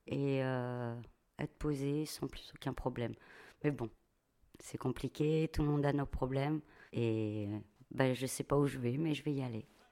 et être posée sans plus aucun problème. Mais bon, c'est compliqué, tout le monde a nos problèmes et je sais pas où je vais, mais je vais y aller.